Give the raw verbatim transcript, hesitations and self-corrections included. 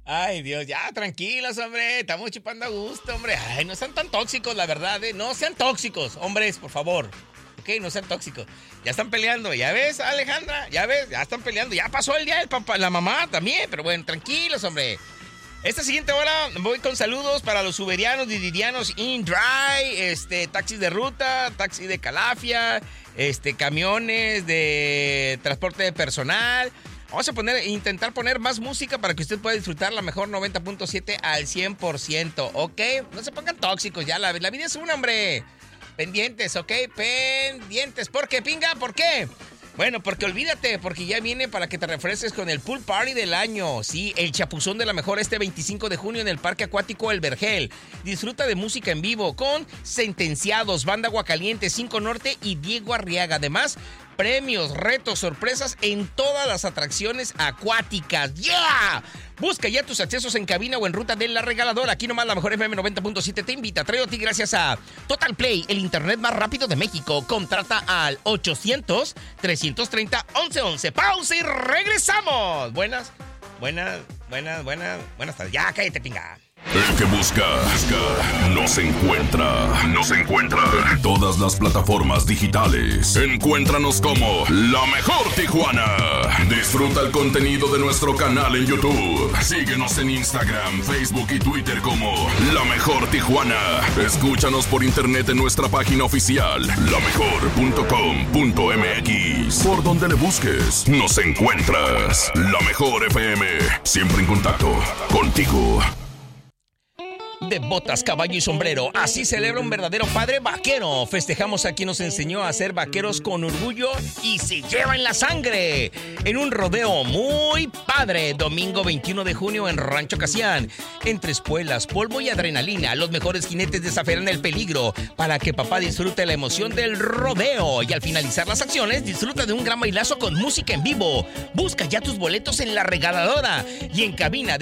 Ay, Dios, ya, tranquilos, hombre. Estamos chupando a gusto, hombre. Ay, no sean tan tóxicos, la verdad, ¿eh? No sean tóxicos, hombres, por favor. Ok, no sean tóxicos. Ya están peleando, ¿ya ves, Alejandra? ¿Ya ves? Ya están peleando. Ya pasó el día del papá, la mamá también, pero bueno, tranquilos, hombre. Esta siguiente hora voy con saludos para los uberianos, didianos, in dry, este, taxis de ruta, taxi de Calafia, este, camiones de transporte de personal. Vamos a poner, intentar poner más música para que usted pueda disfrutar la mejor noventa punto siete al cien por ciento, ¿ok? No se pongan tóxicos ya, la, la vida es una, hombre. Pendientes, ¿ok? Pendientes. ¿Por qué, pinga? ¿Por qué? Bueno, porque olvídate, porque ya viene para que te refresques con el pool party del año. Sí, el chapuzón de la mejor este veinticinco de junio en el Parque Acuático El Vergel. Disfruta de música en vivo con Sentenciados, Banda Aguacaliente, Cinco Norte y Diego Arriaga. Además, premios, retos, sorpresas en todas las atracciones acuáticas. ¡Yeah! Busca ya tus accesos en cabina o en ruta de La Regaladora. Aquí nomás la mejor F M noventa punto siete te invita. Traigo a ti gracias a Total Play, el internet más rápido de México. Contrata al ochocientos, trescientos treinta, once once. Pausa y regresamos. Buenas, buenas, buenas, buenas, buenas tardes. Ya, cállate, pinga. El que busca, busca, nos encuentra, nos encuentra en todas las plataformas digitales. Encuéntranos como La Mejor Tijuana. Disfruta el contenido de nuestro canal en YouTube. Síguenos en Instagram, Facebook y Twitter como La Mejor Tijuana. Escúchanos por internet en nuestra página oficial, la mejor punto com punto m x. Por donde le busques, nos encuentras. La Mejor F M, siempre en contacto contigo. De botas, caballo y sombrero, así celebra un verdadero padre vaquero. Festejamos a quien nos enseñó a ser vaqueros con orgullo y se lleva en la sangre. En un rodeo muy padre, domingo veintiuno de junio en Rancho Casián. Entre espuelas, polvo y adrenalina, los mejores jinetes desafiarán el peligro para que papá disfrute la emoción del rodeo. Y al finalizar las acciones, disfruta de un gran bailazo con música en vivo. Busca ya tus boletos en La Regaladora y en cabina de